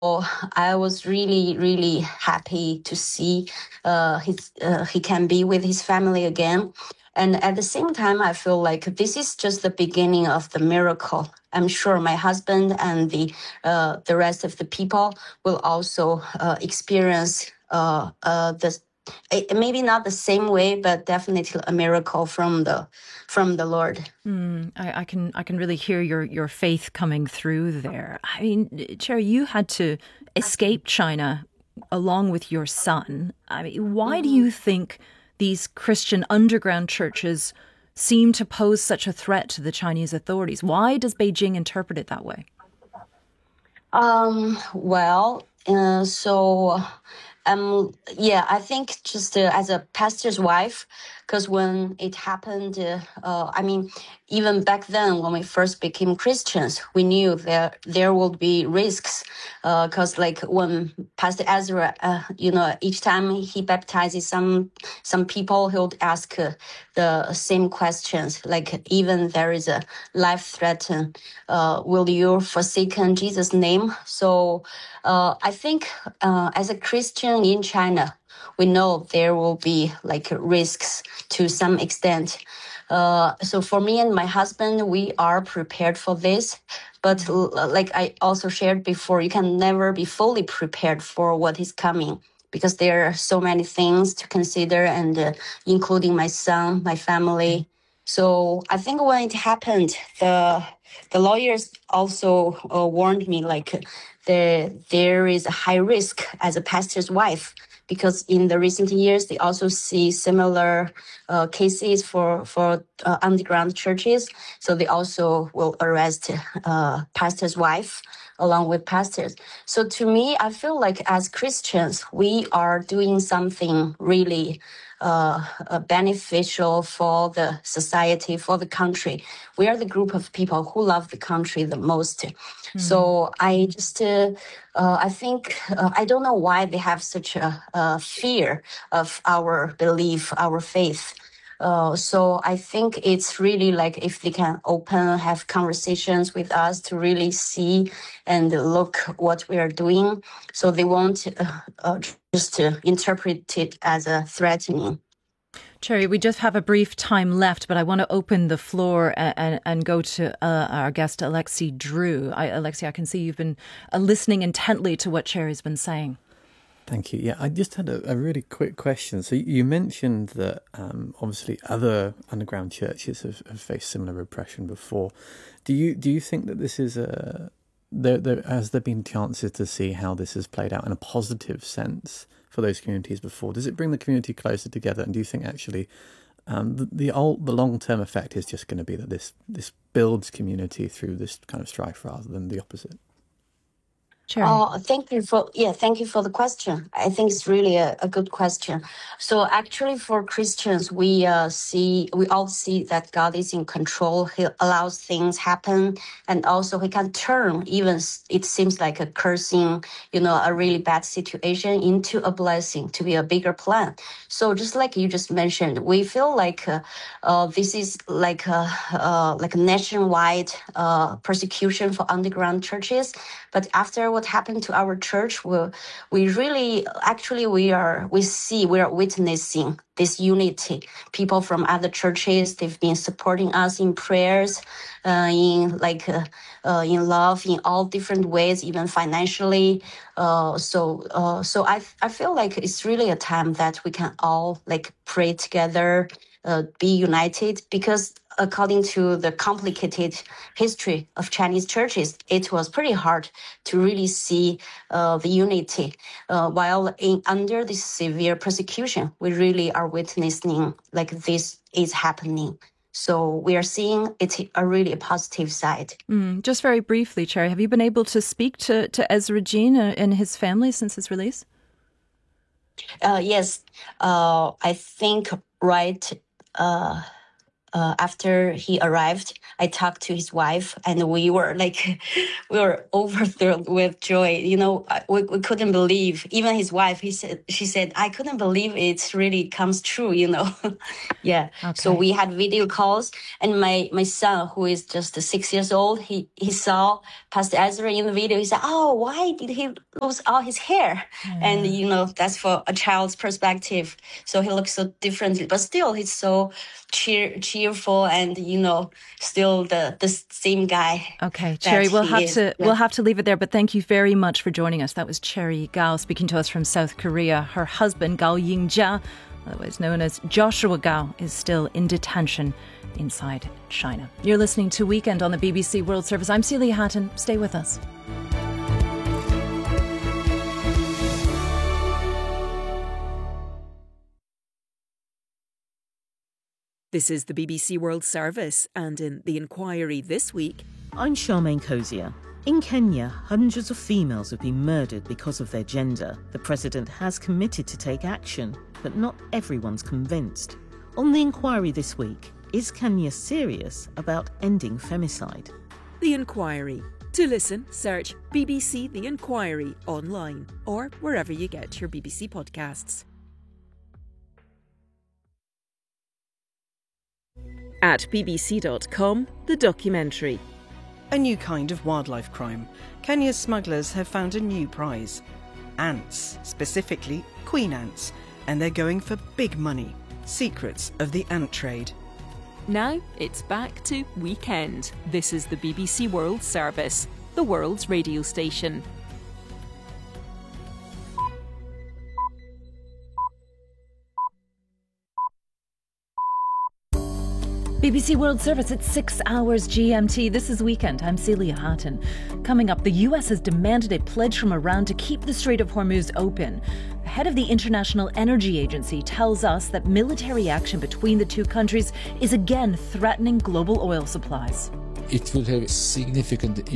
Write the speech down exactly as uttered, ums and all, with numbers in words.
I was really, really happy to see uh, his, uh, he can be with his family again. And at the same time, I feel like this is just the beginning of the miracle. I'm sure my husband and the uh, the rest of the people will also uh, experience uh, uh, the eh, maybe not the same way, but definitely a miracle from the from the Lord. Mm, I, I can I can really hear your your faith coming through there. I mean, Cherry, you had to escape China along with your son. I mean, why do Mhm. you think these Christian underground churches seem to pose such a threat to the Chinese authorities? Why does Beijing interpret it that way? Um, well, uh, so, um, yeah, I think just uh, as a pastor's wife, because when it happened, uh, uh, I mean, even back then when we first became Christians, we knew that there would be risks, because like when Pastor Ezra, uh, you know, each time he baptizes some some people, he would ask uh, the same questions, like even there is a life threaten, uh, will you forsaken Jesus' name? So uh, I think uh, as a Christian in China, we know there will be like risks to some extent. Uh, so for me and my husband, we are prepared for this. But l- like I also shared before, you can never be fully prepared for what is coming because there are so many things to consider, and uh, including my son, my family. So I think when it happened, the the lawyers also uh, warned me like the there is a high risk as a pastor's wife, because in the recent years they also see similar uh, cases for for uh, underground churches. So they also will arrest uh, pastor's wife along with pastors. So to me, I feel like as Christians, we are doing something really uh, uh, beneficial for the society, for the country. We are the group of people who love the country the most. Mm. So I just, uh, uh, I think, uh, I don't know why they have such a, a fear of our belief, our faith. Uh, so I think it's really like if they can open, have conversations with us to really see and look what we are doing, so they won't uh, uh, just uh, interpret it as a threatening. Cherry, we just have a brief time left, but I want to open the floor and, and, and go to uh, our guest, Alexi Drew. I, Alexi, I can see you've been uh, listening intently to what Cherry's been saying. Thank you. Yeah, I just had a, a really quick question. So you mentioned that um, obviously other underground churches have, have faced similar repression before. Do you do you think that this is a there, there has there been chances to see how this has played out in a positive sense for those communities before? Does it bring the community closer together? And do you think actually um, the the, old, the long term effect is just going to be that this this builds community through this kind of strife rather than the opposite? Cherry. Oh, thank you for yeah, thank you for the question. I think it's really a, a good question. So actually, for Christians, we uh, see we all see that God is in control. He allows things happen, and also He can turn even s- it seems like a cursing, you know, a really bad situation into a blessing to be a bigger plan. So just like you just mentioned, we feel like uh, uh, this is like a uh, like a nationwide uh, persecution for underground churches. But after what happened to our church, we we really actually we are we see we are witnessing this unity. People from other churches, they've been supporting us in prayers, uh, in like uh, uh, in love, in all different ways, even financially. Uh, so uh, so I I feel like it's really a time that we can all like pray together, uh, be united, because according to the complicated history of Chinese churches, it was pretty hard to really see uh, the unity. Uh, while in under this severe persecution, we really are witnessing like this is happening. So we are seeing it a really positive side. Mm, just very briefly, Cherry, have you been able to speak to, to Ezra Jean and his family since his release? Uh, yes, uh, I think right. Uh, uh, after he arrived, I talked to his wife, and we were like, we were overfilled with joy. You know, we, we couldn't believe. Even his wife, he said, she said, I couldn't believe it really comes true. You know, yeah. Okay. So we had video calls, and my my son, who is just six years old, he he saw Pastor Ezra in the video. He said, "Oh, why did he lose all his hair?" Yeah. And you know, that's for a child's perspective. So he looks so differently, but still, he's so cheer cheerful, and you know, still the the same guy. Okay, Cherry, we'll have is. to yeah. we'll have to leave it there. But thank you very much for joining us. That was Cherry Gao speaking to us from South Korea. Her husband Gao Yingjia, otherwise known as Joshua Gao, is still in detention inside China. You're listening to Weekend on the B B C World Service. I'm Celia Hatton. Stay with us. This is the B B C World Service, and in The Inquiry this week... I'm Charmaine Cozier. In Kenya, hundreds of females have been murdered because of their gender. The president has committed to take action, but not everyone's convinced. On The Inquiry this week, is Kenya serious about ending femicide? The Inquiry. To listen, search B B C The Inquiry online or wherever you get your B B C podcasts. At B B C dot com, the documentary. A new kind of wildlife crime. Kenya's smugglers have found a new prize. Ants, specifically queen ants, and they're going for big money. Secrets of the ant trade. Now it's back to Weekend. This is the B B C World Service, the world's radio station. B B C World Service at six hours G M T. This is Weekend. I'm Celia Hatton. Coming up, the U S has demanded a pledge from Iran to keep the Strait of Hormuz open. The head of the International Energy Agency tells us that military action between the two countries is again threatening global oil supplies. It will have significant